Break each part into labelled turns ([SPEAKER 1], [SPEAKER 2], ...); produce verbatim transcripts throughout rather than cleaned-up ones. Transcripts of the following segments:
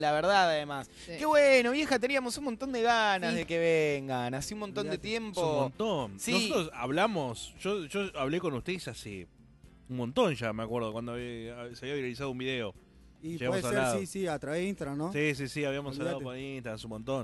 [SPEAKER 1] La verdad, además.
[SPEAKER 2] Sí.
[SPEAKER 1] Qué bueno, vieja, teníamos un montón de ganas
[SPEAKER 2] Sí.
[SPEAKER 1] de que vengan. Hace un montón de
[SPEAKER 3] Es un
[SPEAKER 1] tiempo.
[SPEAKER 3] montón.
[SPEAKER 1] Sí.
[SPEAKER 3] Nosotros hablamos, yo, yo hablé con ustedes hace un montón ya, me acuerdo, cuando había- se había viralizado un video.
[SPEAKER 4] Y
[SPEAKER 3] Ya hemos
[SPEAKER 4] puede ser,
[SPEAKER 3] hablado.
[SPEAKER 4] sí, sí, a través de Instagram, ¿no?
[SPEAKER 3] Sí, sí, sí, habíamos
[SPEAKER 4] Olvídate.
[SPEAKER 3] hablado por Instagram hace un montón.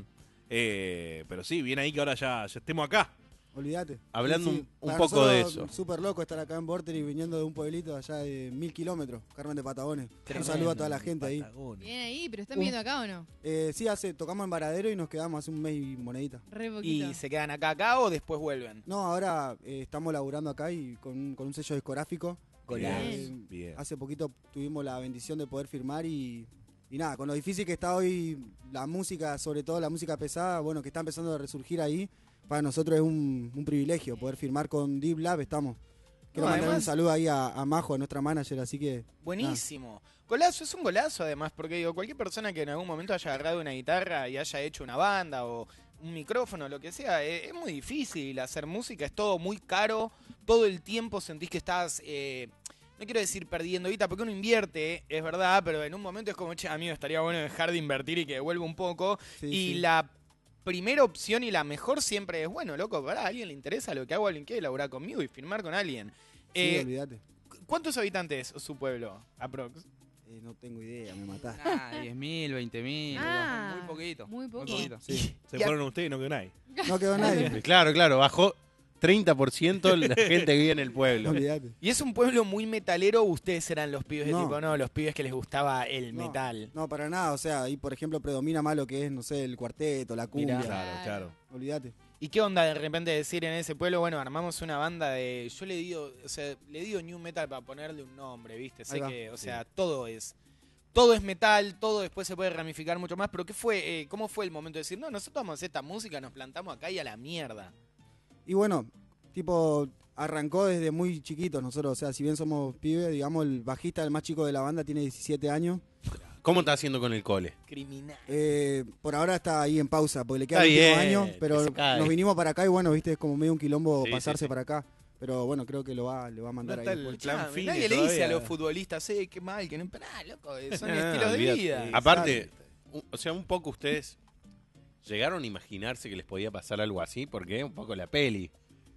[SPEAKER 3] Eh, pero sí, viene ahí que ahora ya, ya estemos acá.
[SPEAKER 4] Olvídate.
[SPEAKER 5] Hablando
[SPEAKER 4] Sí,
[SPEAKER 5] un-
[SPEAKER 4] sí.
[SPEAKER 5] un
[SPEAKER 4] Para
[SPEAKER 5] poco de
[SPEAKER 4] nosotros,
[SPEAKER 5] eso.
[SPEAKER 4] Súper loco estar acá en Vorterix viniendo de un pueblito allá de mil kilómetros, Carmen de Patagones. Un
[SPEAKER 1] Tremendo.
[SPEAKER 4] saludo a toda la gente ahí.
[SPEAKER 3] Patagonia.
[SPEAKER 2] Bien ahí, pero ¿están viendo acá o no?
[SPEAKER 4] Eh, sí, hace, tocamos en Varadero y nos quedamos hace un mes y monedita.
[SPEAKER 2] Re poquito.
[SPEAKER 1] ¿Y se quedan acá acá o después vuelven?
[SPEAKER 4] No, ahora eh, estamos laburando acá y con, con un sello discográfico.
[SPEAKER 1] Golazo.
[SPEAKER 4] Eh,
[SPEAKER 3] Bien.
[SPEAKER 4] Hace poquito tuvimos la bendición de poder firmar y, y nada, con lo difícil que está hoy la música, sobre todo la música pesada, bueno, que está empezando a resurgir ahí, para nosotros es un, un privilegio poder firmar con Deep Lab, estamos. Quiero
[SPEAKER 1] No,
[SPEAKER 4] mandar
[SPEAKER 1] además-
[SPEAKER 4] un saludo ahí a, a Majo, a nuestra manager, así que...
[SPEAKER 1] Buenísimo. Golazo, es un golazo además, porque digo, cualquier persona que en algún momento haya agarrado una guitarra y haya hecho una banda o un micrófono, lo que sea, eh, es muy difícil hacer música, es todo muy caro, todo el tiempo sentís que estás, eh, no quiero decir perdiendo guita, porque uno invierte, es verdad, pero en un momento es como, che, amigo, estaría bueno dejar de invertir y que devuelva un poco,
[SPEAKER 4] Sí,
[SPEAKER 1] y
[SPEAKER 4] sí.
[SPEAKER 1] la primera opción y la mejor siempre es, bueno, loco, pará, a alguien le interesa lo que hago, alguien quiere laburar conmigo y firmar con alguien.
[SPEAKER 4] Sí,
[SPEAKER 1] Eh,
[SPEAKER 4] olvídate.
[SPEAKER 1] ¿Cuántos habitantes su pueblo, aprox?
[SPEAKER 4] Eh, no tengo idea, me mataste.
[SPEAKER 6] Ah, diez mil, veinte mil.
[SPEAKER 2] Ah,
[SPEAKER 6] muy poquito.
[SPEAKER 2] muy poco.
[SPEAKER 6] poquito.
[SPEAKER 4] Sí.
[SPEAKER 3] Se
[SPEAKER 1] Y a-
[SPEAKER 3] fueron ustedes y no quedó nadie.
[SPEAKER 4] No quedó nadie,
[SPEAKER 5] Claro, claro, bajó treinta por ciento la gente que vive en el pueblo.
[SPEAKER 4] olvídate.
[SPEAKER 1] ¿Y es un pueblo muy metalero o ustedes eran los pibes de
[SPEAKER 4] No.
[SPEAKER 1] tipo, no, los pibes que les gustaba el
[SPEAKER 4] No,
[SPEAKER 1] metal?
[SPEAKER 4] No, para nada, o sea, ahí por ejemplo predomina más lo que es, no sé, el cuarteto, la cumbia,
[SPEAKER 1] Mirá.
[SPEAKER 3] Claro, claro.
[SPEAKER 4] olvídate.
[SPEAKER 1] ¿Y qué onda de repente decir en ese pueblo, bueno, armamos una banda de... Yo le digo, o sea, le digo new metal para ponerle un nombre, ¿viste? Sé
[SPEAKER 4] Ahí va.
[SPEAKER 1] que, o sea, todo es... Todo es metal, todo después se puede ramificar mucho más, pero ¿qué fue? Eh, ¿Cómo fue el momento de decir, no, nosotros vamos a hacer esta música, nos plantamos acá y a la mierda?
[SPEAKER 4] Y bueno, tipo, arrancó desde muy chiquitos nosotros, o sea, si bien somos pibes, digamos, el bajista, el más chico de la banda, tiene diecisiete años.
[SPEAKER 5] ¿Cómo está haciendo con el cole?
[SPEAKER 1] Criminal.
[SPEAKER 4] Eh, por ahora está ahí en pausa, porque le queda
[SPEAKER 5] Está
[SPEAKER 4] el último
[SPEAKER 5] bien,
[SPEAKER 4] año, pero
[SPEAKER 5] que se cae.
[SPEAKER 4] nos vinimos para acá y bueno, viste, es como medio un quilombo
[SPEAKER 5] Sí,
[SPEAKER 4] pasarse
[SPEAKER 5] sí, sí.
[SPEAKER 4] para acá. Pero bueno, creo que lo va, le va a mandar
[SPEAKER 3] No
[SPEAKER 4] ahí.
[SPEAKER 3] está el-
[SPEAKER 4] después.
[SPEAKER 3] plan
[SPEAKER 1] Escuchame,
[SPEAKER 3] Fine
[SPEAKER 1] nadie le dice a
[SPEAKER 3] todavía.
[SPEAKER 1] los futbolistas, eh, qué mal, que no... Pará, loco, son
[SPEAKER 3] No,
[SPEAKER 1] estilos de
[SPEAKER 3] olvídate.
[SPEAKER 1] vida.
[SPEAKER 5] Aparte, u- o sea, un poco ustedes llegaron a imaginarse que les podía pasar algo así, porque un poco la peli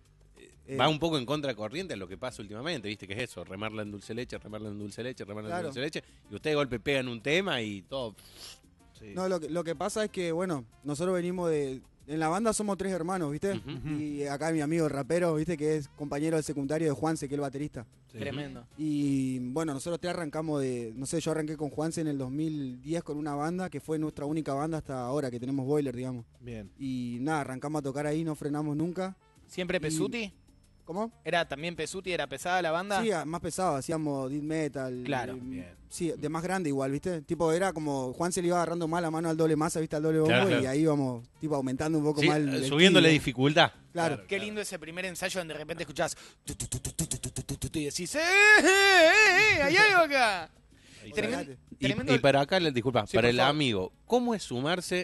[SPEAKER 4] Eh,
[SPEAKER 5] va un poco en contracorriente a lo que pasa últimamente, ¿viste? Que es eso, remarla en dulce leche, remarla en dulce leche, remarla
[SPEAKER 4] Claro.
[SPEAKER 5] en dulce leche, y ustedes de golpe pegan un tema y todo.
[SPEAKER 3] Sí.
[SPEAKER 4] No, lo que, lo que pasa es que, bueno, nosotros venimos de... En la banda somos tres hermanos, ¿viste?
[SPEAKER 5] Ujú.
[SPEAKER 4] Y acá mi amigo el rapero, ¿viste? Que es compañero del secundario de Juanse, que es el baterista.
[SPEAKER 3] Sí.
[SPEAKER 1] Tremendo.
[SPEAKER 4] Y bueno, nosotros tres arrancamos de, no sé, yo arranqué con Juanse en el dos mil diez con una banda que fue nuestra única banda hasta ahora, que tenemos Boiler, digamos.
[SPEAKER 3] Bien.
[SPEAKER 4] Y nada, arrancamos a tocar ahí, no frenamos nunca.
[SPEAKER 1] ¿Siempre Pesuti?
[SPEAKER 4] ¿Cómo?
[SPEAKER 1] ¿Era también Pesuti? ¿Era pesada la banda?
[SPEAKER 4] Sí, a- más pesado, hacíamos death metal.
[SPEAKER 1] Claro.
[SPEAKER 4] eh,
[SPEAKER 3] Bien.
[SPEAKER 4] Sí, de más grande igual, ¿viste? Tipo, era como Juanse le iba agarrando más la mano al doble masa, ¿viste? Al doble bombo,
[SPEAKER 5] Claro, claro.
[SPEAKER 4] y ahí íbamos, tipo, aumentando un poco
[SPEAKER 5] Sí,
[SPEAKER 4] más el, el
[SPEAKER 5] subiéndole
[SPEAKER 4] kilo.
[SPEAKER 5] dificultad.
[SPEAKER 4] Claro.
[SPEAKER 3] Claro.
[SPEAKER 1] Qué lindo ese primer ensayo donde de repente escuchás tu, tu, tu, tu, tu, tu, tu, tu, tu, tu, y decís, ¡eh, eh, eh, eh! ¡Hay algo acá!
[SPEAKER 3] Ahí
[SPEAKER 1] Tremen-
[SPEAKER 3] está.
[SPEAKER 4] Olvídate.
[SPEAKER 5] Y,
[SPEAKER 1] Tremendo-
[SPEAKER 5] y para acá, le- disculpa,
[SPEAKER 1] Sí,
[SPEAKER 5] para
[SPEAKER 1] por
[SPEAKER 5] el
[SPEAKER 1] favor.
[SPEAKER 5] amigo, ¿cómo es sumarse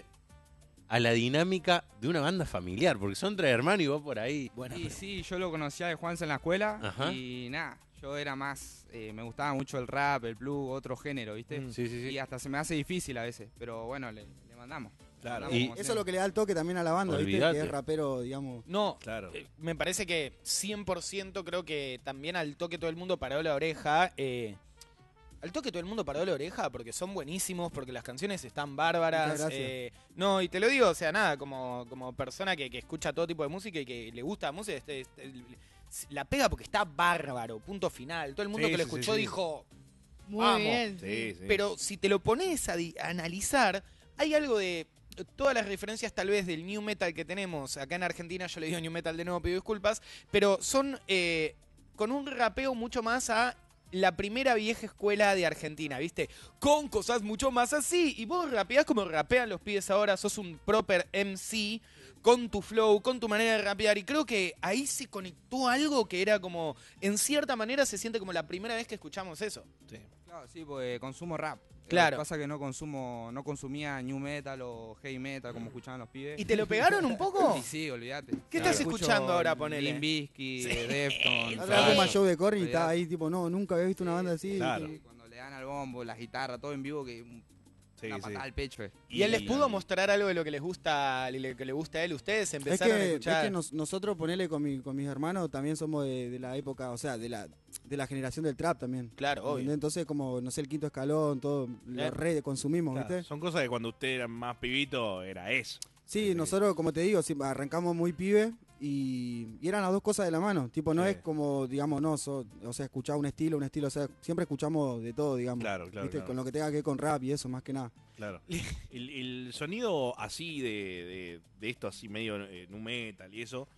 [SPEAKER 5] a la dinámica de una banda familiar? Porque son tres hermanos y vos por ahí.
[SPEAKER 1] Bueno,
[SPEAKER 6] Y sí, yo lo conocía de Juanse en la escuela.
[SPEAKER 5] Ajá.
[SPEAKER 6] Y nada, yo era más. eh, me gustaba mucho el rap, el blues, otro género, ¿viste?
[SPEAKER 3] Mm.
[SPEAKER 5] Sí, sí, sí.
[SPEAKER 6] Y hasta se me hace difícil a veces. Pero bueno, le, le mandamos.
[SPEAKER 3] Claro.
[SPEAKER 6] Le mandamos
[SPEAKER 5] Y-
[SPEAKER 6] como
[SPEAKER 4] Eso es
[SPEAKER 6] siempre.
[SPEAKER 4] lo que le da el toque también a la banda, ¿viste?
[SPEAKER 5] Olvídate.
[SPEAKER 4] Que es rapero, digamos.
[SPEAKER 1] no,
[SPEAKER 3] Claro.
[SPEAKER 1] eh, me parece que cien por ciento creo que también al toque todo el mundo paró la oreja. eh, al toque todo el mundo paró la oreja porque son buenísimos, porque las canciones están bárbaras.
[SPEAKER 4] Muchas gracias.
[SPEAKER 1] eh, no, y te lo digo, o sea, nada, como, como persona que, que escucha todo tipo de música y que le gusta la música, este, este, el- la pega porque está bárbaro, punto final. Todo el mundo
[SPEAKER 3] Sí,
[SPEAKER 1] que lo
[SPEAKER 3] sí, sí,
[SPEAKER 1] escuchó
[SPEAKER 3] sí.
[SPEAKER 1] dijo,
[SPEAKER 2] Muy
[SPEAKER 1] Vamos.
[SPEAKER 2] bien.
[SPEAKER 3] Sí, sí.
[SPEAKER 1] pero si te lo pones a, di- a analizar, hay algo de todas las referencias tal vez del new metal que tenemos acá en Argentina, yo le digo new metal de nuevo, pido disculpas, pero son eh, con un rapeo mucho más a la primera vieja escuela de Argentina, ¿viste? Con cosas mucho más así. Y vos rapeás como rapean los pibes ahora, sos un proper M C con tu flow, con tu manera de rapear. Y creo que ahí se conectó algo que era como, en cierta manera se siente como la primera vez que escuchamos eso.
[SPEAKER 3] Sí.
[SPEAKER 6] Claro, sí, porque consumo rap.
[SPEAKER 1] Claro.
[SPEAKER 6] Lo que pasa es que no consumo, no consumía new metal o heavy metal como escuchaban los pibes.
[SPEAKER 1] ¿Y te lo pegaron un poco?
[SPEAKER 6] Y sí, olvídate.
[SPEAKER 1] ¿Qué
[SPEAKER 6] Claro.
[SPEAKER 1] estás escuchando ahora, ponele?
[SPEAKER 6] Limp Bizkit,
[SPEAKER 1] Sí.
[SPEAKER 6] Deftones.
[SPEAKER 4] Ahora hago más
[SPEAKER 6] Slash.
[SPEAKER 4] show de Corny y
[SPEAKER 6] Olvidate.
[SPEAKER 4] está ahí, tipo, no, nunca había visto una banda así.
[SPEAKER 3] Claro.
[SPEAKER 6] Sí, cuando le dan al bombo, la guitarra, todo en vivo, que un
[SPEAKER 3] Sí,
[SPEAKER 6] una
[SPEAKER 3] sí.
[SPEAKER 6] patada al pecho. eh.
[SPEAKER 1] ¿Y él les pudo mostrar algo de lo que les gusta, lo que le gusta a él? ¿Ustedes
[SPEAKER 4] Es
[SPEAKER 1] empezaron a
[SPEAKER 4] que, es
[SPEAKER 1] escuchar?
[SPEAKER 4] que nos- nosotros, ponele con, mi- con mis hermanos, también somos de, de la época, o sea, de la, de la generación del trap también.
[SPEAKER 1] Claro, obvio.
[SPEAKER 4] ¿Entendés? Entonces, como, no sé, el quinto escalón, todo, lo
[SPEAKER 1] Claro.
[SPEAKER 4] re consumimos,
[SPEAKER 3] Claro,
[SPEAKER 4] ¿viste?
[SPEAKER 3] son cosas que cuando usted era más pibito era eso.
[SPEAKER 4] Sí, nosotros, como te digo, sí, arrancamos muy pibe y, y eran las dos cosas de la mano. Tipo, no
[SPEAKER 3] Sí.
[SPEAKER 4] es como, digamos, no, so- o sea, escuchar un estilo, un estilo, o sea, siempre escuchamos de todo, digamos.
[SPEAKER 3] Claro, claro,
[SPEAKER 4] ¿Viste?
[SPEAKER 3] claro.
[SPEAKER 4] Con lo que tenga que ver con rap y eso, más que nada.
[SPEAKER 3] Claro. El, el sonido así de, de, de esto, así medio eh, nu metal y eso,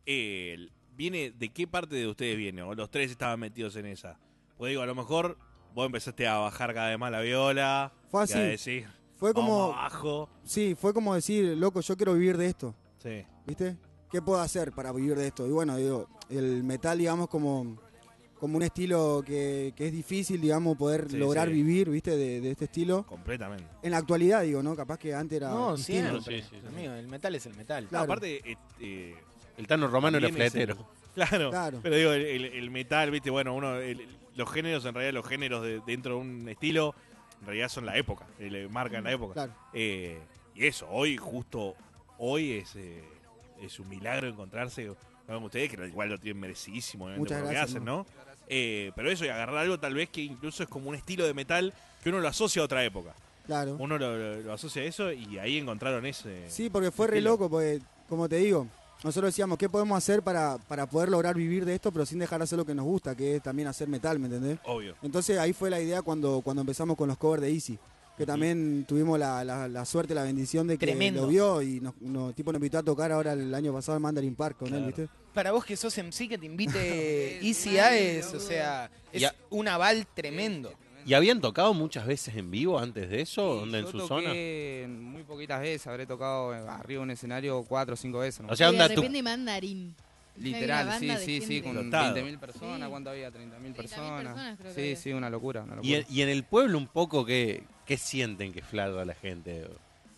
[SPEAKER 3] eh, ¿viene de qué parte de ustedes viene? ¿O los tres estaban metidos en esa? Pues digo, a lo mejor vos empezaste a bajar cada vez más la viola.
[SPEAKER 4] Fue
[SPEAKER 3] y
[SPEAKER 4] así.
[SPEAKER 3] a decir,
[SPEAKER 4] Fue
[SPEAKER 3] vamos
[SPEAKER 4] como,
[SPEAKER 3] abajo.
[SPEAKER 4] sí, fue como decir, loco, yo quiero vivir de esto.
[SPEAKER 3] Sí.
[SPEAKER 4] ¿Viste? ¿Qué puedo hacer para vivir de esto? Y bueno, digo, el metal, digamos, como, como un estilo que, que es difícil, digamos, poder
[SPEAKER 3] Sí,
[SPEAKER 4] lograr
[SPEAKER 3] sí.
[SPEAKER 4] vivir, ¿viste? De, de este estilo.
[SPEAKER 3] Completamente.
[SPEAKER 4] En la actualidad, digo, ¿no? Capaz que antes era
[SPEAKER 1] No,
[SPEAKER 4] distinto.
[SPEAKER 1] siempre.
[SPEAKER 5] Sí, sí, sí.
[SPEAKER 1] Amigo, el metal es el metal.
[SPEAKER 3] No,
[SPEAKER 4] Claro.
[SPEAKER 3] aparte, eh, eh,
[SPEAKER 5] El Tano Romano era
[SPEAKER 3] también es
[SPEAKER 5] fletero.
[SPEAKER 3] el- Claro,
[SPEAKER 4] Claro.
[SPEAKER 3] pero digo, el, el- el metal, viste, bueno, uno, el- el- los géneros, en realidad los géneros de- dentro de un estilo, en realidad son la época, eh, le marcan la época.
[SPEAKER 4] Claro.
[SPEAKER 3] Eh, y eso, hoy, justo hoy es, eh, es un milagro encontrarse con ustedes, que igual lo tienen merecidísimo, obviamente,
[SPEAKER 4] Muchas
[SPEAKER 3] por lo
[SPEAKER 4] gracias,
[SPEAKER 3] que hacen,
[SPEAKER 4] ¿no?
[SPEAKER 3] ¿no? Eh, pero eso, y agarrar algo tal vez que incluso es como un estilo de metal que uno lo asocia a otra época.
[SPEAKER 4] Claro.
[SPEAKER 3] Uno lo, lo- lo asocia a eso y ahí encontraron ese...
[SPEAKER 4] Sí, porque fue re
[SPEAKER 3] estilo.
[SPEAKER 4] loco, porque, como te digo, nosotros decíamos, ¿qué podemos hacer para, para poder lograr vivir de esto, pero sin dejar de hacer lo que nos gusta, que es también hacer metal, ¿me entendés?
[SPEAKER 3] Obvio.
[SPEAKER 4] Entonces ahí fue la idea cuando, cuando empezamos con los covers de Easy, que también tuvimos la, la, la suerte, la bendición de que
[SPEAKER 1] Tremendo.
[SPEAKER 4] lo vio y nos, nos- tipo, nos invitó a tocar ahora el año pasado en Mandarin Park con
[SPEAKER 3] Claro.
[SPEAKER 4] él, ¿viste?
[SPEAKER 1] Para vos que sos M C, que te invite
[SPEAKER 6] Sí,
[SPEAKER 1] Easy
[SPEAKER 6] sí,
[SPEAKER 1] A es,
[SPEAKER 6] boludo.
[SPEAKER 1] o sea, es
[SPEAKER 5] Ya.
[SPEAKER 1] un aval tremendo.
[SPEAKER 5] ¿Y habían tocado muchas veces en vivo antes de eso?
[SPEAKER 6] Sí,
[SPEAKER 5] ¿Dónde en
[SPEAKER 6] yo
[SPEAKER 5] su
[SPEAKER 6] toqué
[SPEAKER 5] zona?
[SPEAKER 6] muy poquitas veces, habré tocado arriba de un escenario cuatro o cinco veces. ¿no?
[SPEAKER 5] O sea,
[SPEAKER 2] Y
[SPEAKER 5] onda
[SPEAKER 2] de
[SPEAKER 5] tu-
[SPEAKER 2] repente mandarín. Hay una
[SPEAKER 6] Literal, sí,
[SPEAKER 2] banda de
[SPEAKER 6] sí, sí,
[SPEAKER 2] gente.
[SPEAKER 6] con
[SPEAKER 3] Explotado.
[SPEAKER 6] veinte mil personas.
[SPEAKER 2] Sí.
[SPEAKER 6] ¿Cuánto había? treinta mil
[SPEAKER 2] treinta mil
[SPEAKER 6] personas.
[SPEAKER 2] personas creo que
[SPEAKER 6] Sí,
[SPEAKER 2] había.
[SPEAKER 6] sí, una locura, una locura.
[SPEAKER 5] Y en, y en el pueblo un poco, ¿qué, qué sienten que flarda la gente?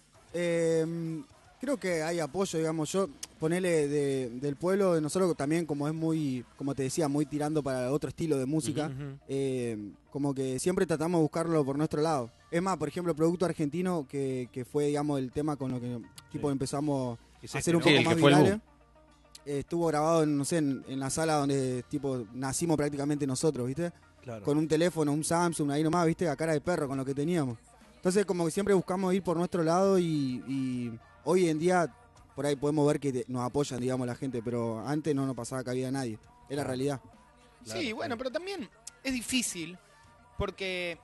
[SPEAKER 4] Eh, creo que hay apoyo, digamos, yo ponele de- del pueblo, de nosotros también como es muy, como te decía, muy tirando para otro estilo de música,
[SPEAKER 3] Ujú.
[SPEAKER 4] eh, como que siempre tratamos de buscarlo por nuestro lado. Es más, por ejemplo, Producto Argentino, que, que fue, digamos, el tema con lo que tipo
[SPEAKER 3] Sí.
[SPEAKER 4] empezamos
[SPEAKER 3] Es
[SPEAKER 4] a
[SPEAKER 3] este,
[SPEAKER 4] hacer un
[SPEAKER 3] ¿no?
[SPEAKER 5] Sí,
[SPEAKER 4] poco
[SPEAKER 5] el que
[SPEAKER 4] más
[SPEAKER 5] fue el
[SPEAKER 4] virales. Eh, estuvo grabado, en, no sé, en, en la sala donde tipo nacimos prácticamente nosotros, ¿viste?
[SPEAKER 3] Claro.
[SPEAKER 4] Con un teléfono, un Samsung, ahí nomás, ¿viste? A cara de perro con lo que teníamos. Entonces, como que siempre buscamos ir por nuestro lado y, y hoy en día por ahí podemos ver que te- nos apoyan, digamos, la gente, pero antes no nos pasaba cabida a nadie. Es la realidad.
[SPEAKER 3] Claro,
[SPEAKER 1] Sí, bueno,
[SPEAKER 3] claro.
[SPEAKER 1] pero también es difícil porque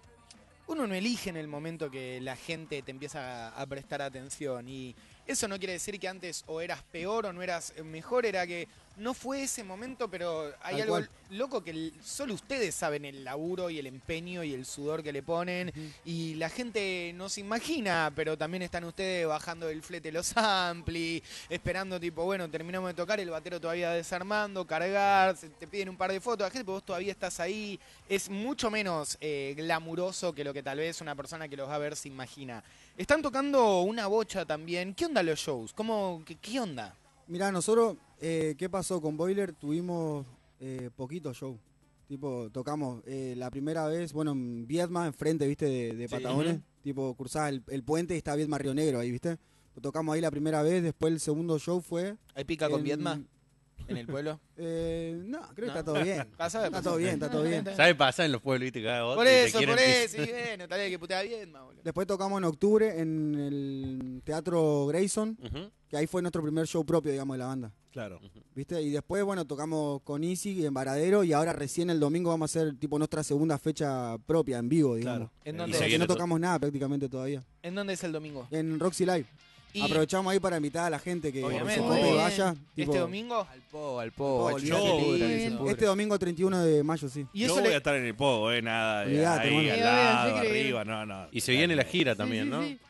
[SPEAKER 1] uno no elige en el momento que la gente te empieza a, a prestar atención y eso no quiere decir que antes o eras peor o no eras mejor, era que no fue ese momento, pero hay
[SPEAKER 4] Tal
[SPEAKER 1] algo
[SPEAKER 4] cual.
[SPEAKER 1] loco que el- solo ustedes saben el laburo y el empeño y el sudor que le ponen y la gente no se imagina, pero también están ustedes bajando el flete los ampli, esperando tipo, bueno, terminamos de tocar, el batero todavía desarmando, cargar, se- te piden un par de fotos, la gente, pero vos todavía estás ahí, es mucho menos eh, glamuroso que lo que tal vez una persona que los va a ver se imagina. Están tocando una bocha también, ¿qué onda los shows? ¿Cómo, qué, qué onda?
[SPEAKER 4] Mirá, nosotros, eh, ¿qué pasó con Boiler? Tuvimos eh, poquito show. Tipo, tocamos eh, la primera vez, bueno, en Viedma, enfrente, ¿viste? De, de
[SPEAKER 1] Sí.
[SPEAKER 4] Patagones.
[SPEAKER 3] Ujú.
[SPEAKER 4] Tipo, cruzás el, el puente y está Viedma Río Negro ahí, ¿viste? Tocamos ahí la primera vez, después el segundo show fue...
[SPEAKER 1] ¿Hay pica con
[SPEAKER 4] en-
[SPEAKER 1] Viedma en el pueblo?
[SPEAKER 4] Eh, no, creo
[SPEAKER 1] ¿No?
[SPEAKER 4] que está todo bien.
[SPEAKER 1] Pasa,
[SPEAKER 4] Está todo bien, está todo bien.
[SPEAKER 5] ¿Sabe pasar en los pueblos, viste? Cada otro
[SPEAKER 1] Por
[SPEAKER 5] y te
[SPEAKER 1] eso,
[SPEAKER 5] quieren
[SPEAKER 1] por
[SPEAKER 5] pis-
[SPEAKER 1] eso, y bueno, tal vez que putea Viedma, boludo.
[SPEAKER 4] Después tocamos en octubre en el Teatro Grayson,
[SPEAKER 5] Ujú.
[SPEAKER 4] que ahí fue nuestro primer show propio, digamos, de la banda.
[SPEAKER 3] Claro.
[SPEAKER 4] ¿Viste? Y después, bueno, tocamos con Easy en Varadero y ahora recién el domingo vamos a hacer tipo nuestra segunda fecha propia, en vivo, digamos.
[SPEAKER 3] Claro.
[SPEAKER 1] ¿En
[SPEAKER 3] Y
[SPEAKER 1] dónde,
[SPEAKER 5] se
[SPEAKER 4] Porque
[SPEAKER 5] viene
[SPEAKER 4] no
[SPEAKER 5] to-
[SPEAKER 4] tocamos nada prácticamente todavía.
[SPEAKER 1] ¿En dónde es el domingo?
[SPEAKER 4] En Roxy Live.
[SPEAKER 1] Y
[SPEAKER 4] Aprovechamos ahí para invitar a la gente que
[SPEAKER 1] Obviamente.
[SPEAKER 4] se cope y
[SPEAKER 2] Muy
[SPEAKER 4] vaya.
[SPEAKER 2] bien.
[SPEAKER 4] tipo,
[SPEAKER 1] ¿Este domingo?
[SPEAKER 6] Al po, al
[SPEAKER 4] al
[SPEAKER 6] po.
[SPEAKER 4] po,
[SPEAKER 6] al
[SPEAKER 4] olvidate.
[SPEAKER 6] show,
[SPEAKER 2] Muy
[SPEAKER 6] que se
[SPEAKER 2] bien.
[SPEAKER 6] pudre.
[SPEAKER 4] Este domingo treinta y uno de mayo, sí.
[SPEAKER 1] Y
[SPEAKER 3] Yo
[SPEAKER 1] eso
[SPEAKER 3] voy
[SPEAKER 1] le-
[SPEAKER 3] a estar en el pogo, eh, nada de
[SPEAKER 4] Olvidate,
[SPEAKER 3] ahí
[SPEAKER 4] hermano.
[SPEAKER 3] al
[SPEAKER 2] Sí,
[SPEAKER 3] lado,
[SPEAKER 2] obvio, sí que
[SPEAKER 3] arriba, no, no.
[SPEAKER 5] Y se viene la gira también,
[SPEAKER 2] Sí,
[SPEAKER 5] ¿no?
[SPEAKER 2] sí, sí.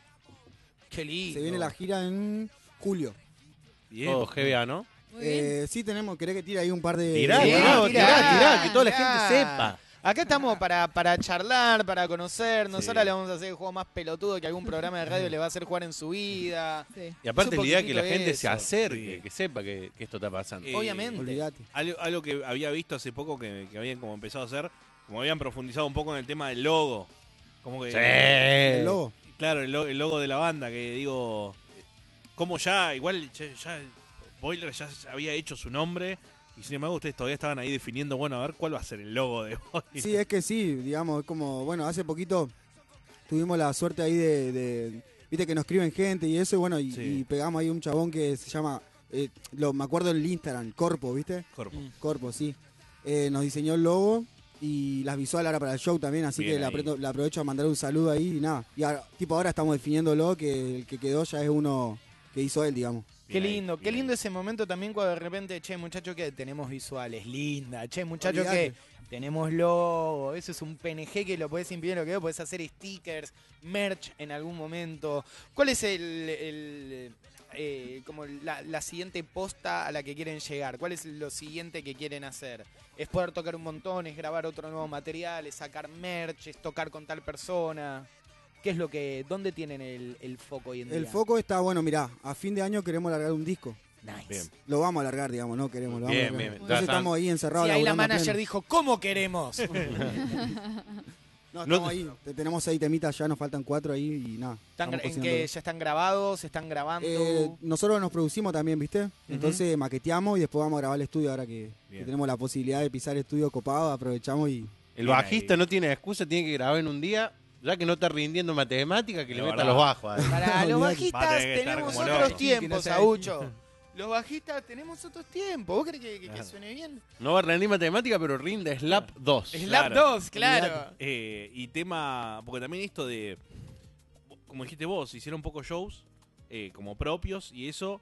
[SPEAKER 1] Qué lindo.
[SPEAKER 4] Se viene la gira en julio.
[SPEAKER 3] Bien.
[SPEAKER 5] Todo G B A, ¿no?
[SPEAKER 2] Muy bien.
[SPEAKER 4] Eh, sí, tenemos, querés que tire ahí un par de...
[SPEAKER 5] Tirá,
[SPEAKER 1] Sí,
[SPEAKER 5] tirá,
[SPEAKER 1] tirá,
[SPEAKER 5] tirá, tirá, que toda la
[SPEAKER 1] tirá.
[SPEAKER 5] gente sepa.
[SPEAKER 1] Acá estamos para, para charlar, para conocernos.
[SPEAKER 3] Sí.
[SPEAKER 1] Ahora le vamos a hacer el juego más pelotudo que algún programa de radio le va a hacer jugar en su vida.
[SPEAKER 2] Sí.
[SPEAKER 5] Y aparte
[SPEAKER 1] Es un
[SPEAKER 5] la idea es que la
[SPEAKER 1] poquitito
[SPEAKER 5] gente se
[SPEAKER 1] eso.
[SPEAKER 5] acerque,
[SPEAKER 3] Sí.
[SPEAKER 5] que sepa que, que esto está pasando.
[SPEAKER 3] Eh,
[SPEAKER 1] Obviamente.
[SPEAKER 4] Olvídate.
[SPEAKER 3] Algo, algo que había visto hace poco que, que habían como empezado a hacer, como habían profundizado un poco en el tema del logo. Como que
[SPEAKER 5] Sí.
[SPEAKER 4] El logo.
[SPEAKER 3] Claro, el, lo- el logo de la banda, que digo, como ya, igual ya, ya Boiler ya había hecho su nombre y sin embargo ustedes todavía estaban ahí definiendo, bueno, a ver cuál va a ser el logo de Boiler.
[SPEAKER 4] Sí, es que sí, digamos, es como, bueno, hace poquito tuvimos la suerte ahí de, de- viste que nos escriben gente y eso, y bueno, y,
[SPEAKER 3] Sí.
[SPEAKER 4] y pegamos ahí un chabón que se llama, eh, lo, me acuerdo el Instagram, Corpo, ¿viste?
[SPEAKER 3] Corpo.
[SPEAKER 4] Corpo, sí. Eh, nos diseñó el logo y las visuales ahora para el show también, así
[SPEAKER 3] Bien
[SPEAKER 4] que le,
[SPEAKER 3] ahí.
[SPEAKER 4] aprieto- le aprovecho a mandar un saludo ahí y nada. Y ahora, tipo ahora estamos definiéndolo, que el que quedó ya es uno que hizo él, digamos.
[SPEAKER 1] Qué
[SPEAKER 3] Bien ahí,
[SPEAKER 1] lindo, qué
[SPEAKER 3] bien
[SPEAKER 1] lindo
[SPEAKER 3] ahí.
[SPEAKER 1] ese momento también cuando de repente, che, muchacho, que tenemos visuales, linda, che, muchacho,
[SPEAKER 4] Olvidate.
[SPEAKER 1] que tenemos logo, eso es un P N G que lo podés imprimir, lo que podés hacer stickers, merch en algún momento. ¿Cuál es el, el, eh, como la, la siguiente posta a la que quieren llegar? ¿Cuál es lo siguiente que quieren hacer? ¿Es poder tocar un montón, es grabar otro nuevo material, es sacar merch, es tocar con tal persona? ¿Qué es lo que, dónde tienen el, el foco hoy en día?
[SPEAKER 4] El foco está, bueno, mirá, a fin de año queremos largar un disco.
[SPEAKER 1] Nice.
[SPEAKER 3] Bien.
[SPEAKER 4] Lo vamos a largar, digamos, no queremos, lo vamos
[SPEAKER 5] Bien,
[SPEAKER 4] a largar.
[SPEAKER 5] bien.
[SPEAKER 4] Entonces
[SPEAKER 5] Ya están-
[SPEAKER 4] estamos ahí encerrados.
[SPEAKER 1] Sí, ahí la
[SPEAKER 4] laburando a
[SPEAKER 1] manager
[SPEAKER 4] pleno.
[SPEAKER 1] dijo, ¿cómo queremos?
[SPEAKER 4] No,
[SPEAKER 3] No
[SPEAKER 4] estamos
[SPEAKER 3] te-
[SPEAKER 4] ahí, te- tenemos seis temitas ya, nos faltan cuatro ahí y nada.
[SPEAKER 1] ¿Están,
[SPEAKER 4] estamos
[SPEAKER 1] ¿En
[SPEAKER 4] cocinándolo.
[SPEAKER 1] que ya están grabados? ¿Están grabando?
[SPEAKER 4] Eh, nosotros nos producimos también, ¿viste? Entonces maqueteamos y después vamos a grabar el estudio ahora que, que
[SPEAKER 3] Bien.
[SPEAKER 4] tenemos la posibilidad de pisar el estudio copado, aprovechamos y...
[SPEAKER 5] El
[SPEAKER 3] Bien
[SPEAKER 5] bajista
[SPEAKER 3] ahí.
[SPEAKER 5] no tiene excusa, tiene que grabar en un día, ya que no está rindiendo en matemática, que
[SPEAKER 3] De
[SPEAKER 5] le meta
[SPEAKER 3] verdad.
[SPEAKER 5] los bajos. ahí.
[SPEAKER 1] Para los
[SPEAKER 4] Olvidate.
[SPEAKER 3] Va a
[SPEAKER 1] bajistas
[SPEAKER 3] tener que estar
[SPEAKER 1] tenemos
[SPEAKER 3] como
[SPEAKER 1] otros
[SPEAKER 3] loco.
[SPEAKER 1] tiempos,
[SPEAKER 6] Que no sea-
[SPEAKER 1] Aucho. Los bajistas tenemos otros tiempos. ¿Vos crees que, que- que
[SPEAKER 3] Claro.
[SPEAKER 1] suene bien?
[SPEAKER 5] No va a rendir matemática, pero rinde Slap dos.
[SPEAKER 1] Slap
[SPEAKER 3] Claro.
[SPEAKER 1] dos, claro.
[SPEAKER 4] Olvidate.
[SPEAKER 3] Eh, y tema, porque también esto de, como dijiste vos, hicieron pocos shows eh, como propios y eso,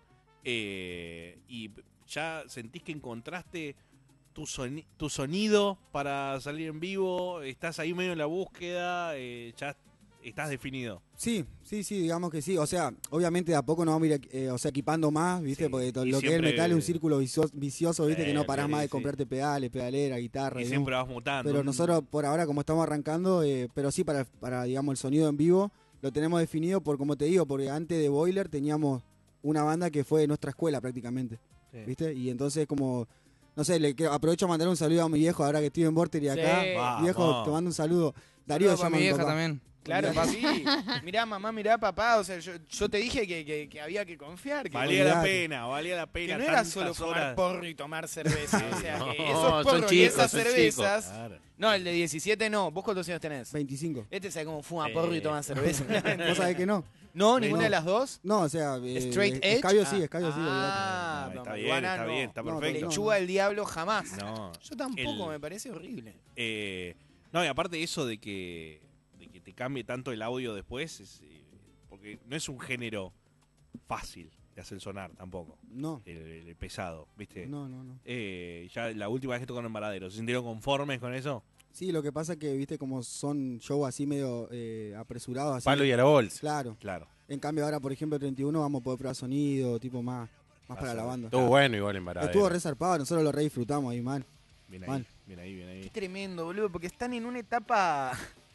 [SPEAKER 3] eh, y ya sentís que encontraste tu, soni- tu sonido para salir en vivo, estás ahí medio en la búsqueda, eh, ya estás definido.
[SPEAKER 4] Sí, sí, sí, digamos que sí. O sea, obviamente de a poco nos vamos a ir eh, o sea, equipando más, ¿viste?
[SPEAKER 3] Sí,
[SPEAKER 4] Porque to-
[SPEAKER 3] y
[SPEAKER 4] lo que es el
[SPEAKER 3] siempre-
[SPEAKER 4] metal es un círculo vicioso, vicioso ¿viste?
[SPEAKER 3] Sí,
[SPEAKER 4] que no parás
[SPEAKER 3] sí,
[SPEAKER 4] más de
[SPEAKER 3] sí.
[SPEAKER 4] comprarte pedales, pedalera, guitarra.
[SPEAKER 3] Y
[SPEAKER 4] digamos.
[SPEAKER 3] siempre vas mutando.
[SPEAKER 4] Pero nosotros por ahora, como estamos arrancando, eh, pero sí para, para, digamos, el sonido en vivo, lo tenemos definido por, como te digo, porque antes de Boiler teníamos una banda que fue de nuestra escuela prácticamente,
[SPEAKER 3] Sí.
[SPEAKER 4] ¿viste? Y entonces como, no sé, le quiero- aprovecho a mandar un saludo a mi viejo ahora que estoy en Vorter y acá.
[SPEAKER 1] Sí.
[SPEAKER 3] Vamos.
[SPEAKER 4] Viejo, te mando un saludo. Darío
[SPEAKER 6] Saludos para
[SPEAKER 4] llama
[SPEAKER 6] mi
[SPEAKER 4] a mi
[SPEAKER 6] vieja
[SPEAKER 4] papá.
[SPEAKER 6] también.
[SPEAKER 1] Claro que sí. Mirá, mamá, mirá, papá. O sea, yo, yo te dije que, que- que había que confiar. Que,
[SPEAKER 3] Valía la
[SPEAKER 4] Olvidate.
[SPEAKER 3] pena, valía la pena.
[SPEAKER 1] que no era
[SPEAKER 3] tantas
[SPEAKER 1] solo fumar
[SPEAKER 3] horas.
[SPEAKER 1] porro y tomar cerveza. O sea,
[SPEAKER 5] No,
[SPEAKER 1] que
[SPEAKER 5] son
[SPEAKER 1] esos porros y
[SPEAKER 5] chicos,
[SPEAKER 1] esas
[SPEAKER 5] son
[SPEAKER 1] cervezas.
[SPEAKER 3] Claro.
[SPEAKER 1] No, el de diecisiete no. ¿Vos cuántos años tenés?
[SPEAKER 4] veinticinco.
[SPEAKER 1] Este sabe cómo fuma
[SPEAKER 3] Eh.
[SPEAKER 1] porro y toma cerveza.
[SPEAKER 4] ¿Vos sabés que no?
[SPEAKER 1] No, ninguna
[SPEAKER 4] No.
[SPEAKER 1] de las dos.
[SPEAKER 4] No, o sea, eh,
[SPEAKER 1] Straight
[SPEAKER 4] eh,
[SPEAKER 1] edge.
[SPEAKER 4] Escabio sí,
[SPEAKER 1] Ah.
[SPEAKER 4] escabio sí. olvidate.
[SPEAKER 1] Ah,
[SPEAKER 3] No,
[SPEAKER 1] pero
[SPEAKER 3] está bien,
[SPEAKER 1] marihuana
[SPEAKER 3] está
[SPEAKER 1] no.
[SPEAKER 3] bien, está
[SPEAKER 4] No,
[SPEAKER 3] perfecto.
[SPEAKER 1] Lechuga del diablo jamás.
[SPEAKER 3] No.
[SPEAKER 1] Yo tampoco,
[SPEAKER 3] El-
[SPEAKER 1] me parece horrible.
[SPEAKER 3] Eh, no, y aparte eso de que, de que te cambie tanto el audio después, es, eh, porque no es un género fácil de hacer sonar tampoco,
[SPEAKER 4] No,
[SPEAKER 3] el, el pesado, ¿viste?
[SPEAKER 4] no, no, no.
[SPEAKER 3] Eh, ya la última vez que tocaron en Varadero, ¿se sintieron conformes con eso?
[SPEAKER 4] Sí, lo que pasa es que, viste, como son shows así medio eh, apresurados. Así,
[SPEAKER 5] Palo y a la bolsa.
[SPEAKER 4] Claro.
[SPEAKER 3] Claro.
[SPEAKER 4] En cambio ahora, por ejemplo, el treinta y uno vamos a poder probar sonido, tipo más, más para la banda.
[SPEAKER 5] Estuvo bueno igual en Varadero.
[SPEAKER 4] Estuvo re zarpado, nosotros lo re disfrutamos ahí, man.
[SPEAKER 3] Bien ahí,
[SPEAKER 4] Mal.
[SPEAKER 3] bien ahí, bien
[SPEAKER 1] Qué
[SPEAKER 3] ahí.
[SPEAKER 1] tremendo, boludo, porque están en una etapa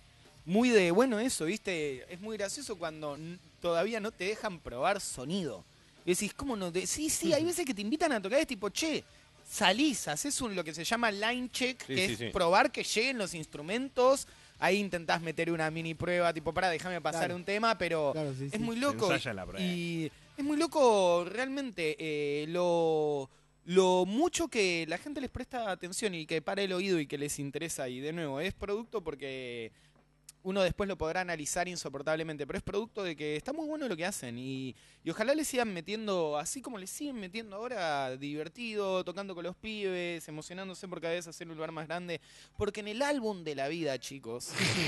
[SPEAKER 1] muy de, bueno, eso, ¿viste? Es muy gracioso cuando n- todavía no te dejan probar sonido. Y decís, ¿cómo no? te-? Sí, sí, hay veces que te invitan a tocar, es tipo, che, salís, haces un, lo que se llama line check,
[SPEAKER 5] Sí,
[SPEAKER 1] que
[SPEAKER 5] sí,
[SPEAKER 1] es
[SPEAKER 5] sí.
[SPEAKER 1] probar que lleguen los instrumentos. Ahí intentás meter una mini prueba, tipo, para, déjame pasar
[SPEAKER 4] Claro.
[SPEAKER 1] un tema, pero
[SPEAKER 4] Claro, sí,
[SPEAKER 1] es
[SPEAKER 4] sí.
[SPEAKER 1] muy
[SPEAKER 3] Se
[SPEAKER 1] loco.
[SPEAKER 3] ensaya la prueba.
[SPEAKER 1] Y es muy loco realmente eh, lo, lo mucho que la gente les presta atención y que para el oído y que les interesa. Y de nuevo, es producto porque uno después lo podrá analizar insoportablemente, pero es producto de que está muy bueno lo que hacen. Y, y ojalá le sigan metiendo, así como le siguen metiendo ahora, divertido, tocando con los pibes, emocionándose por cada vez hacer un lugar más grande. Porque en el álbum de la vida, chicos,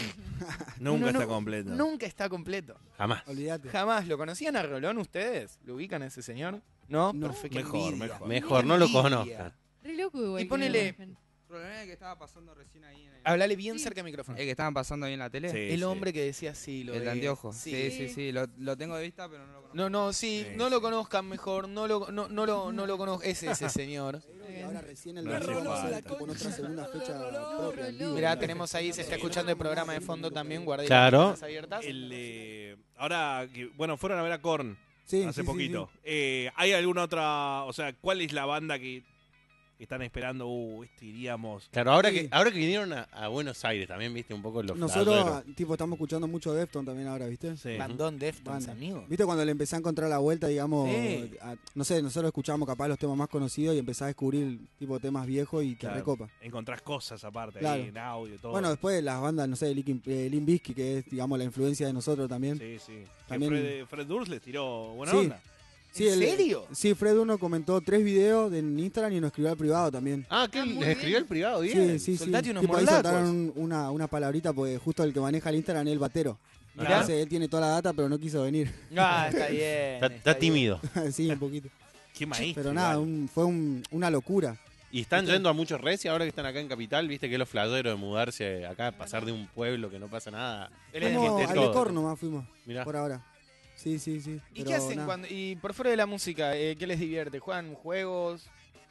[SPEAKER 3] Nunca
[SPEAKER 1] uno
[SPEAKER 3] está
[SPEAKER 1] no-
[SPEAKER 3] completo.
[SPEAKER 1] nunca está completo.
[SPEAKER 5] Jamás.
[SPEAKER 4] Olvídate.
[SPEAKER 1] Jamás. ¿Lo conocían a Rolón ustedes? ¿Lo ubican a ese señor? No,
[SPEAKER 4] No.
[SPEAKER 1] perfecto.
[SPEAKER 3] Mejor,
[SPEAKER 1] envidia.
[SPEAKER 3] mejor.
[SPEAKER 5] Mejor,
[SPEAKER 1] Qué
[SPEAKER 5] no lo
[SPEAKER 1] envidia.
[SPEAKER 5] conozcan.
[SPEAKER 2] Re loco igual.
[SPEAKER 1] Y
[SPEAKER 2] que
[SPEAKER 1] ponele-
[SPEAKER 2] lo conozcan.
[SPEAKER 6] El problema es que estaba pasando recién ahí en el...
[SPEAKER 1] Hablale bien
[SPEAKER 2] Sí.
[SPEAKER 1] cerca del micrófono.
[SPEAKER 6] Es que estaban pasando ahí en la tele.
[SPEAKER 3] Sí,
[SPEAKER 1] El
[SPEAKER 3] sí.
[SPEAKER 1] hombre que decía sí, lo
[SPEAKER 6] El
[SPEAKER 1] de...
[SPEAKER 6] de anteojos.
[SPEAKER 1] Sí.
[SPEAKER 6] Sí, sí, sí. Lo, lo tengo de vista, pero no lo conozco.
[SPEAKER 1] No, no, sí,
[SPEAKER 3] Sí,
[SPEAKER 1] no lo
[SPEAKER 3] sí.
[SPEAKER 1] conozcan mejor, no lo, no, no lo, no lo conozco. Es ese señor.
[SPEAKER 4] Y ahora recién el
[SPEAKER 3] No
[SPEAKER 4] domingo
[SPEAKER 3] hace
[SPEAKER 4] vamos a hacer
[SPEAKER 3] falta.
[SPEAKER 4] con otra segunda fecha propia. en vivo.
[SPEAKER 1] Mirá, tenemos ahí, se está escuchando el programa de fondo también, guardé
[SPEAKER 5] Claro.
[SPEAKER 1] las abiertas.
[SPEAKER 3] El, eh, ahora, que, bueno, fueron a ver a Korn
[SPEAKER 4] Sí,
[SPEAKER 3] hace
[SPEAKER 4] sí, sí,
[SPEAKER 3] poquito.
[SPEAKER 4] sí.
[SPEAKER 3] Eh, ¿Hay alguna otra, o sea, cuál es la banda que están esperando, uh, este iríamos.
[SPEAKER 5] Claro, ahora
[SPEAKER 4] Sí.
[SPEAKER 5] que ahora que vinieron a, a Buenos Aires también, viste, un poco los
[SPEAKER 4] Nosotros,
[SPEAKER 5] flasheros.
[SPEAKER 4] tipo, estamos escuchando mucho Defton también ahora, ¿viste?
[SPEAKER 3] Sí.
[SPEAKER 1] Bandón Deftones,
[SPEAKER 4] Banda.
[SPEAKER 1] amigo.
[SPEAKER 4] ¿Viste cuando le empecé a encontrar la vuelta, digamos?
[SPEAKER 1] Sí.
[SPEAKER 4] a- no sé, nosotros escuchábamos capaz los temas más conocidos y empezás a descubrir tipo temas viejos y te
[SPEAKER 3] Claro.
[SPEAKER 4] recopa.
[SPEAKER 3] Encontrás cosas aparte
[SPEAKER 4] Claro.
[SPEAKER 3] ahí en audio, todo.
[SPEAKER 4] Bueno, después las bandas, no sé, Linkin- eh, Limp Bizkit, que es, digamos, la influencia de nosotros también.
[SPEAKER 3] sí, sí. Que
[SPEAKER 4] También-
[SPEAKER 3] Fred, Fred Durst les tiró buena
[SPEAKER 4] Sí.
[SPEAKER 3] onda.
[SPEAKER 4] Sí,
[SPEAKER 1] ¿En
[SPEAKER 4] el-
[SPEAKER 1] serio?
[SPEAKER 4] Sí, Fred Uno comentó tres videos en Instagram y nos escribió al privado también.
[SPEAKER 5] Ah, ¿qué?
[SPEAKER 2] Ah, muy
[SPEAKER 5] ¿Les
[SPEAKER 2] bien.
[SPEAKER 5] escribió el privado?
[SPEAKER 4] Sí,
[SPEAKER 5] Bien.
[SPEAKER 4] sí, sí.
[SPEAKER 1] Soltate unos
[SPEAKER 4] Tipo, ahí
[SPEAKER 1] mordacos.
[SPEAKER 4] soltaron una, una palabrita, porque justo el que maneja el Instagram es el batero.
[SPEAKER 1] Mirá.
[SPEAKER 4] Entonces él tiene toda la data, pero no quiso venir.
[SPEAKER 1] Ah, está bien.
[SPEAKER 5] Está,
[SPEAKER 1] está
[SPEAKER 5] está
[SPEAKER 1] bien.
[SPEAKER 5] tímido.
[SPEAKER 4] sí, un poquito.
[SPEAKER 3] Qué maestro.
[SPEAKER 4] Pero nada,
[SPEAKER 3] igual.
[SPEAKER 4] un- fue un- una locura.
[SPEAKER 5] Y están
[SPEAKER 4] ¿Viste?
[SPEAKER 5] yendo a muchos reci ahora que están acá en Capital, viste que es lo flayero de mudarse acá, pasar de un pueblo que no pasa nada.
[SPEAKER 1] Él es
[SPEAKER 4] Fuimos
[SPEAKER 5] de
[SPEAKER 4] al
[SPEAKER 5] todo.
[SPEAKER 4] Decor nomás fuimos,
[SPEAKER 5] Mirá.
[SPEAKER 4] por ahora. Sí, sí, sí.
[SPEAKER 1] ¿Y
[SPEAKER 4] pero
[SPEAKER 1] qué hacen
[SPEAKER 4] nada.
[SPEAKER 1] cuando.? Y por fuera de la música, eh, ¿qué les divierte? ¿Juegan juegos?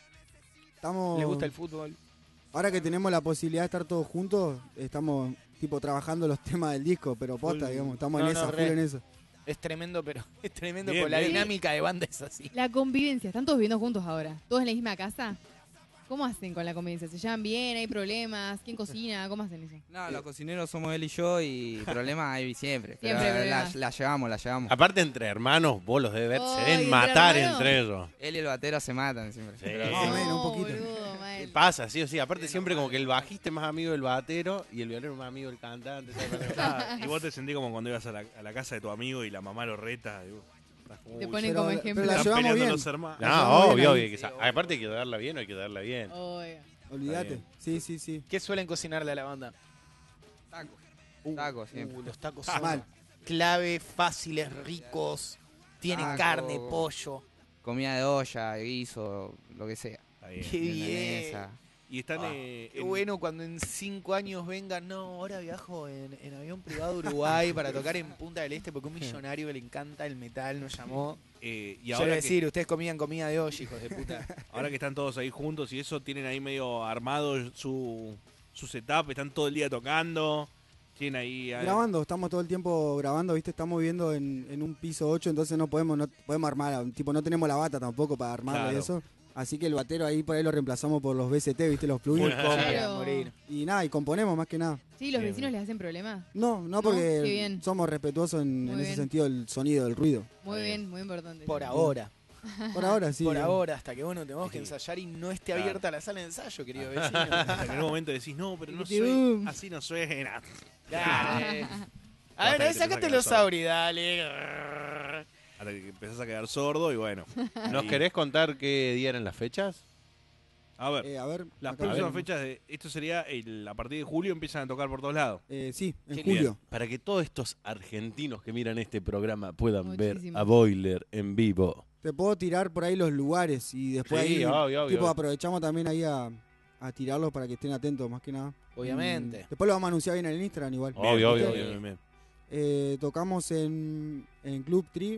[SPEAKER 4] Estamos,
[SPEAKER 1] ¿Les gusta el fútbol?
[SPEAKER 4] Ahora que tenemos la posibilidad de estar todos juntos, estamos tipo trabajando los temas del disco, pero posta,
[SPEAKER 1] Full.
[SPEAKER 4] digamos, estamos
[SPEAKER 1] No,
[SPEAKER 4] en
[SPEAKER 1] no,
[SPEAKER 4] esa,
[SPEAKER 1] re.
[SPEAKER 4] full en eso.
[SPEAKER 1] Es tremendo, pero es tremendo
[SPEAKER 3] Bien,
[SPEAKER 1] porque la
[SPEAKER 3] bien.
[SPEAKER 1] dinámica de banda es así.
[SPEAKER 2] La convivencia, están todos viviendo juntos ahora, todos en la misma casa. ¿Cómo hacen con la convivencia? ¿Se llevan bien? ¿Hay problemas? ¿Quién cocina? ¿Cómo hacen eso?
[SPEAKER 6] No, los cocineros somos él y yo y problemas hay siempre. Pero
[SPEAKER 2] Siempre
[SPEAKER 6] la,
[SPEAKER 2] problemas.
[SPEAKER 6] la llevamos, la llevamos.
[SPEAKER 5] Aparte, entre hermanos, vos los debes ver, se
[SPEAKER 2] Ay,
[SPEAKER 5] deben
[SPEAKER 2] ¿entre
[SPEAKER 5] matar
[SPEAKER 2] hermanos?
[SPEAKER 5] entre ellos.
[SPEAKER 6] Él y el batero se matan siempre.
[SPEAKER 5] Sí.
[SPEAKER 6] Pero-
[SPEAKER 4] Más o menos, un poquito.
[SPEAKER 2] boludo, mal.
[SPEAKER 5] ¿Qué pasa? Sí o sí. Aparte, siempre como que el bajista es más amigo del batero y el violero más amigo del cantante. ¿sabes?
[SPEAKER 3] Ah, y vos te sentís como cuando ibas a la, a la casa de tu amigo y la mamá lo reta. y vos, estás como,
[SPEAKER 2] Te
[SPEAKER 3] uy,
[SPEAKER 2] ponen
[SPEAKER 4] pero-
[SPEAKER 2] como
[SPEAKER 4] pero
[SPEAKER 2] ejemplo.
[SPEAKER 4] la
[SPEAKER 3] están
[SPEAKER 4] llevamos
[SPEAKER 3] peleando
[SPEAKER 4] bien.
[SPEAKER 3] los hermanos.
[SPEAKER 4] La
[SPEAKER 5] No,
[SPEAKER 4] llevamos bien
[SPEAKER 5] obvio,
[SPEAKER 4] ahí.
[SPEAKER 5] obvio. Que sa- aparte hay que darla bien, hay que darla bien.
[SPEAKER 2] Oiga.
[SPEAKER 4] Olvídate.
[SPEAKER 3] bien.
[SPEAKER 4] Sí, sí, sí.
[SPEAKER 1] ¿Qué suelen cocinarle a la banda?
[SPEAKER 6] Tacos.
[SPEAKER 1] Uh,
[SPEAKER 6] Tacos siempre.
[SPEAKER 1] uh, los tacos
[SPEAKER 4] Ah,
[SPEAKER 1] son
[SPEAKER 4] mal.
[SPEAKER 1] clave, fáciles, ricos. Tiene
[SPEAKER 6] Taco.
[SPEAKER 1] carne, pollo.
[SPEAKER 6] Comida de olla, guiso, lo que sea.
[SPEAKER 3] Está bien.
[SPEAKER 1] Qué bien.
[SPEAKER 6] Milanesa.
[SPEAKER 3] Y están
[SPEAKER 1] Ah,
[SPEAKER 3] eh,
[SPEAKER 1] Qué
[SPEAKER 3] en-
[SPEAKER 1] bueno cuando en cinco años vengan. No, ahora viajo en, en avión privado a Uruguay para tocar en Punta del Este porque un millonario que le encanta el metal nos llamó.
[SPEAKER 3] eh, y
[SPEAKER 1] Yo
[SPEAKER 3] ahora
[SPEAKER 1] iba a
[SPEAKER 3] que,
[SPEAKER 1] decir, ustedes comían comida de olla, hijos de puta.
[SPEAKER 3] ahora que están todos ahí juntos y eso, tienen ahí medio armado su, su setup, están todo el día tocando. Tienen ahí. eh,
[SPEAKER 4] Grabando, estamos todo el tiempo grabando, ¿viste? Estamos viviendo en, en un piso ocho, entonces no podemos no podemos armar, tipo no tenemos la bata tampoco para armarlo y
[SPEAKER 3] Claro.
[SPEAKER 4] eso. Así que el batero ahí por ahí lo reemplazamos por los B C T, ¿viste? Los
[SPEAKER 3] Full
[SPEAKER 4] plugins.
[SPEAKER 3] combo.
[SPEAKER 2] Claro.
[SPEAKER 1] a morir.
[SPEAKER 4] Y nada, y componemos más que nada.
[SPEAKER 2] Sí, los
[SPEAKER 3] Bien,
[SPEAKER 2] vecinos
[SPEAKER 3] bien.
[SPEAKER 2] les hacen problemas.
[SPEAKER 4] No, no
[SPEAKER 2] No,
[SPEAKER 4] porque
[SPEAKER 2] qué bien.
[SPEAKER 4] somos respetuosos en,
[SPEAKER 2] Muy
[SPEAKER 4] en ese
[SPEAKER 2] bien.
[SPEAKER 4] sentido del sonido, del ruido.
[SPEAKER 2] Muy
[SPEAKER 3] Está bien.
[SPEAKER 2] bien, muy importante.
[SPEAKER 1] Por ahora.
[SPEAKER 4] Por ahora sí.
[SPEAKER 1] Por
[SPEAKER 4] eh.
[SPEAKER 1] ahora, hasta que bueno, tenemos que
[SPEAKER 3] Sí.
[SPEAKER 1] ensayar y no esté
[SPEAKER 3] Claro.
[SPEAKER 1] abierta la sala de ensayo, querido vecino.
[SPEAKER 3] Hasta que en un momento decís, no, pero no
[SPEAKER 2] Tiquiti
[SPEAKER 3] suena.
[SPEAKER 2] boom.
[SPEAKER 3] Así no suena.
[SPEAKER 1] Dale. A
[SPEAKER 3] Hasta
[SPEAKER 1] ver,
[SPEAKER 3] que
[SPEAKER 1] ahí
[SPEAKER 3] te
[SPEAKER 1] sacate
[SPEAKER 3] empieza a
[SPEAKER 1] los
[SPEAKER 3] quedar
[SPEAKER 1] Auri, dale.
[SPEAKER 3] Hasta que empezás a quedar sordo y bueno.
[SPEAKER 5] ¿Nos
[SPEAKER 3] Y-
[SPEAKER 5] querés contar qué día eran las fechas?
[SPEAKER 3] A ver,
[SPEAKER 4] Eh, a ver.
[SPEAKER 3] las
[SPEAKER 4] acá
[SPEAKER 3] próximas
[SPEAKER 4] vemos.
[SPEAKER 3] fechas, de, esto sería el, a partir de julio empiezan a tocar por todos lados.
[SPEAKER 4] Eh, sí, en
[SPEAKER 1] Qué
[SPEAKER 4] julio.
[SPEAKER 5] Para que todos estos argentinos que miran este programa puedan ver
[SPEAKER 2] Muchísimo.
[SPEAKER 5] a Boiler en vivo.
[SPEAKER 4] Te puedo tirar por ahí los lugares y después
[SPEAKER 5] Sí,
[SPEAKER 4] ahí
[SPEAKER 5] obvio, obvio,
[SPEAKER 4] tipo
[SPEAKER 5] obvio.
[SPEAKER 4] aprovechamos también ahí a, a tirarlos para que estén atentos más que nada.
[SPEAKER 1] Obviamente.
[SPEAKER 4] Mm, después lo vamos a anunciar bien en el Instagram igual.
[SPEAKER 5] Obvio, obvio,
[SPEAKER 1] Ok.
[SPEAKER 5] obvio.
[SPEAKER 3] Bien, bien.
[SPEAKER 4] Eh, tocamos en, en Club Tri,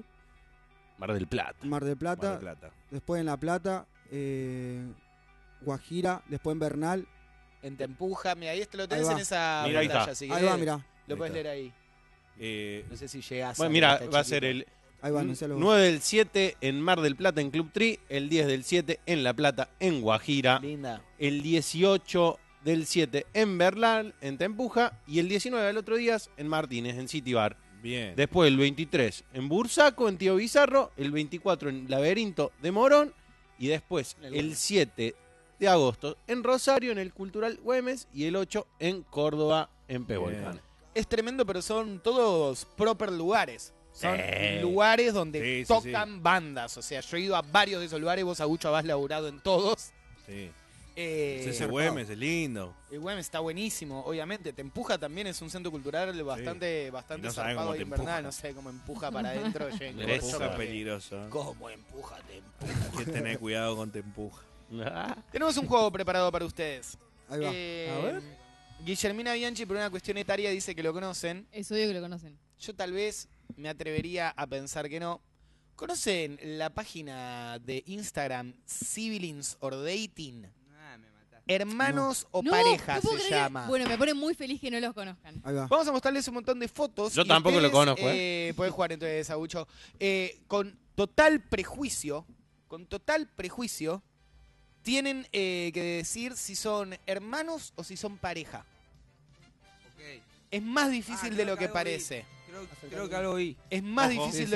[SPEAKER 5] Mar del Plata.
[SPEAKER 4] Mar del Plata,
[SPEAKER 3] Mar del Plata.
[SPEAKER 4] después en La Plata, eh, Guajira, después en Bernal.
[SPEAKER 1] En Te Empuja, mira, ahí te lo
[SPEAKER 4] Ahí
[SPEAKER 1] tenés
[SPEAKER 4] va.
[SPEAKER 1] en esa
[SPEAKER 5] Mira, ahí
[SPEAKER 1] pantalla,
[SPEAKER 5] está.
[SPEAKER 1] si
[SPEAKER 4] Ahí
[SPEAKER 1] querés,
[SPEAKER 4] va, mirá.
[SPEAKER 1] Lo
[SPEAKER 3] Ahí
[SPEAKER 1] puedes
[SPEAKER 3] está.
[SPEAKER 1] leer ahí.
[SPEAKER 3] Eh,
[SPEAKER 1] No sé si llegás
[SPEAKER 5] Bueno,
[SPEAKER 1] a
[SPEAKER 5] mira,
[SPEAKER 1] está
[SPEAKER 5] va a
[SPEAKER 1] chiquito.
[SPEAKER 5] ser el
[SPEAKER 4] Ahí va, anuncialo vos.
[SPEAKER 5] nueve del siete en Mar del Plata en Club Tri, el diez del siete en La Plata en Guajira,
[SPEAKER 1] Linda.
[SPEAKER 5] el dieciocho del siete en Bernal en Tempuja y el diecinueve al otro día en Martínez en City Bar.
[SPEAKER 3] bien.
[SPEAKER 5] Después el veintitrés en Bursaco, en Tío Bizarro, el veinticuatro en Laberinto de Morón y después
[SPEAKER 1] El
[SPEAKER 5] el
[SPEAKER 1] Güemes.
[SPEAKER 5] siete de agosto en Rosario, en el Cultural Güemes y el ocho en Córdoba, en Pevolcán.
[SPEAKER 1] Es tremendo, pero son todos proper lugares. Son
[SPEAKER 5] Sí.
[SPEAKER 1] lugares donde
[SPEAKER 3] Sí, sí,
[SPEAKER 1] tocan bandas. O sea, yo he ido a varios de esos lugares, vos, Agucho, has laburado en todos.
[SPEAKER 3] Sí.
[SPEAKER 1] Eh,
[SPEAKER 3] Ese Güemes es lindo.
[SPEAKER 1] el Güemes está buenísimo, obviamente. Te Empuja también es un centro cultural bastante, bastante
[SPEAKER 3] Y no saben
[SPEAKER 1] zarpado
[SPEAKER 3] cómo
[SPEAKER 1] e
[SPEAKER 3] te
[SPEAKER 1] invernal.
[SPEAKER 3] empuja.
[SPEAKER 1] No sé cómo empuja para adentro. yo en
[SPEAKER 5] Te
[SPEAKER 3] Te
[SPEAKER 1] corto,
[SPEAKER 3] empuja
[SPEAKER 1] porque-
[SPEAKER 3] peligroso. ¿eh?
[SPEAKER 1] ¿Cómo empuja? Te empuja.
[SPEAKER 3] Hay que tener cuidado con te empuja.
[SPEAKER 1] Tenemos un juego preparado para ustedes.
[SPEAKER 4] Ahí va.
[SPEAKER 1] Eh,
[SPEAKER 4] A ver.
[SPEAKER 1] Guillermina Bianchi, por una cuestión etaria, dice que lo conocen.
[SPEAKER 2] Es obvio que lo conocen.
[SPEAKER 1] Yo tal vez me atrevería a pensar que no. ¿Conocen la página de Instagram Siblings or Dating?
[SPEAKER 6] Ah, me mataste.
[SPEAKER 1] Hermanos o
[SPEAKER 2] No,
[SPEAKER 1] pareja
[SPEAKER 2] no puedo
[SPEAKER 1] se
[SPEAKER 2] creer.
[SPEAKER 1] llama.
[SPEAKER 2] Bueno, me pone muy feliz que no los conozcan.
[SPEAKER 4] Ahí va.
[SPEAKER 1] Vamos a mostrarles un montón de fotos.
[SPEAKER 5] Yo
[SPEAKER 1] y
[SPEAKER 5] tampoco lo
[SPEAKER 1] ustedes,
[SPEAKER 5] conozco,
[SPEAKER 1] eh, Pueden jugar entonces, Agucho. Eh, con total prejuicio, con total prejuicio, tienen eh, que decir si son hermanos o si son pareja.
[SPEAKER 6] Ok.
[SPEAKER 1] Es más difícil
[SPEAKER 6] Ah,
[SPEAKER 1] de
[SPEAKER 6] creo
[SPEAKER 1] lo
[SPEAKER 6] que
[SPEAKER 1] que
[SPEAKER 6] algo vi.
[SPEAKER 1] parece.
[SPEAKER 6] Creo, creo que algo vi.
[SPEAKER 1] Es más
[SPEAKER 3] Ojo.
[SPEAKER 1] difícil
[SPEAKER 6] Sí,
[SPEAKER 1] de